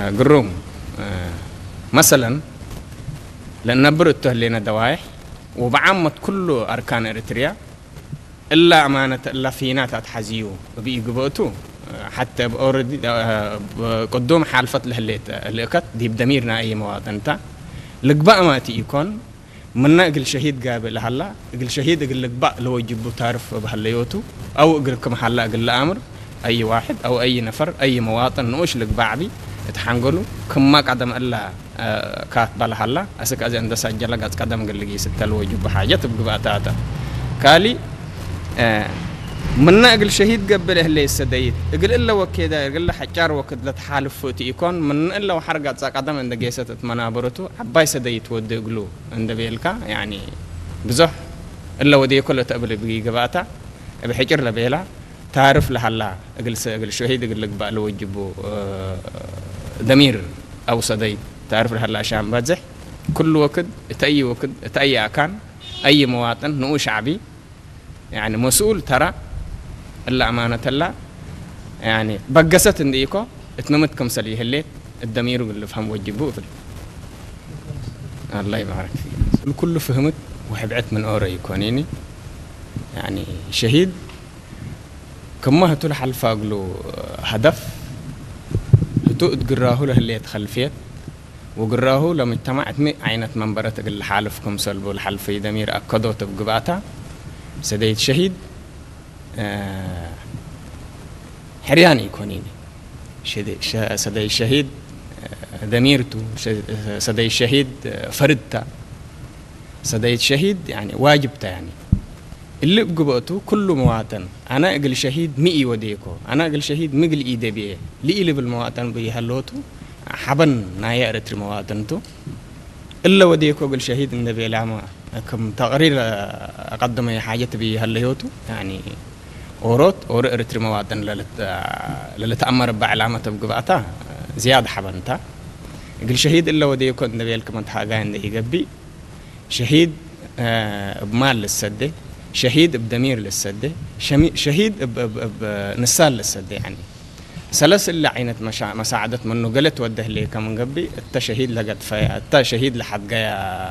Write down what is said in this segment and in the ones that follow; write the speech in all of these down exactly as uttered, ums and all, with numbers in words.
قروم مثلا لأن برته لنا دوايح وبعمت كل أركان إريتريا إلا أمانة إلا فينات أتحزيو بيجبوتو حتى بأوردي قدوم حالفت له الليت الليكت دي بدميرنا أي مواطن تا لقباء ما تيكون من أقل شهيد قابل هلا أقل شهيد أقل لقباء لو يجيبوا تعرف بهالليوتو أو أقل كم حلا أقل أمر أي واحد أو أي نفر أي مواطن نوش لقباء بي اتحنقلوا كم ما قدم إلا كاتب على هلا أسك أزي عند سجل قد قدم قل لقي ستة ويجيب حاجة تبقى تاتا كالي من أقل شهيد قبل اللي السديد أقل إلا وكذا أقل حجار وكذا لتحالف فوتي يكون من إلا وحرقات ساق قدم عند جيسة منابرته عباي سديد ود يقولوا عند بيلكا يعني بزح إلا ودي كله تقبل بيجي جباتا بحجر لبيلا تعرف لهلا أقل أقل شهيد أقل لقبا لو يجيبوا دمير أو سديد تعرف لهلا عشان بزح كل وقت تأي وقت تأي أكان أي مواطن نو شعبي يعني مسؤول ترى إلا أمانة الله يعني بقست إنديكو اتنمتكم سليه الليل الدمير اللي فهم وجبوه في الله يبارك فيه الكل فهمت وحبعت من أورا يكونيني يعني شهيد كما هتول حلفا قلو هدف هتو تقراه له اللي يتخلفيت وقراه لما اجتمعت مئة عينة منبرة قل حالفكم سلبو الحلفي دمير أكدو تبقباتا سديد شهيد آه حرياني يكونيني سديد شهيد آه دميرتو سديد شهيد آه فردتا سديد شهيد يعني واجبتا يعني اللي بقبوتو كل مواطن أنا أقل شهيد مئي وديكو أنا أقل شهيد مقل إيدي بيه لإلي بالمواطن بيهلوتو حبن نايا أرتر مواطنتو إلا وديكو أقل شهيد من دبي العامة كم تقرير أقدم أي حاجة تبي هالليوتو يعني أوروت أور إرتر مواطن للت للتأمر بعلامة بقبعتها زيادة حبنتا يقول شهيد إلا ودي يكون نبي لكم تحاجة عنده يجبي شهيد آه بمال للسدة شهيد بدمير للسدة شهيد بنسال للسدة يعني سلس اللي عينت مشا مساعدة منه قلت وده لي كم قبي التشهيد لقد في التشهيد لحد جاي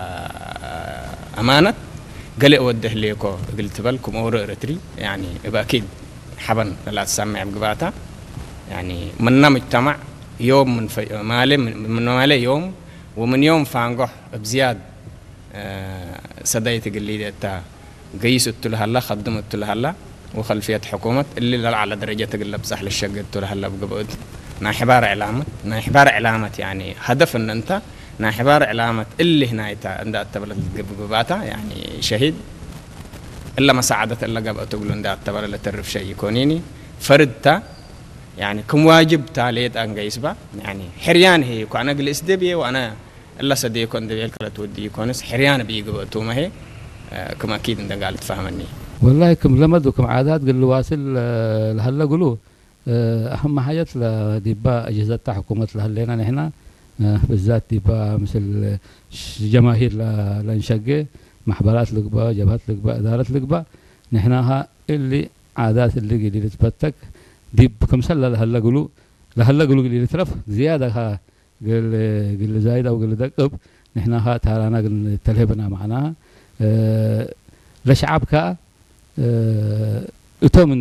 أمانة قال وده ليكو قلت بالكم أور إرتري يعني يبقى أكيد حبن لا تسمع بقبعتها يعني من مجتمع يوم من في ماله من ماله يوم ومن يوم فانقح بزياد آه سدايت قلي ده قيست له هلا خدمت له هلا وخلفية حكومة اللي لا على درجة تقلب سهل الشقة له هلا بقبض ناحبار علامة ناحبار علامة يعني هدف إن أنت ناحبار علامة اللي هنا يتا عند التبلد قبضاتا يعني شهيد إلا ما ساعدت إلا قبل تقولون عند التبلد اللي تعرف شيء يكونيني فردتا يعني كم واجب تاليت أنجيسبا يعني حريان هي وأنا قل إسدبي وأنا إلا صديق كون دبي الكلا تودي يكونس حريان بيجوا توما هي آه كم أكيد إنت قال تفهمني والله كم لمد وكم عادات قل واصل آه لهلا قولوا آه أهم حاجات لديبا أجهزة حكومة لهلنا نحن آه بالذات ديبا مثل جماهير لنشقة محبرات لقبا جبهات لقبا إدارة لقبا نحنها اللي عادات اللي قليل تبتك ديب كم سلة لهلا قولوا لهلا قولوا قليل ترف زيادة ها قل قل زايد أو قل دقب نحنها تارانا قل تلهبنا معناها أه لشعب كا أه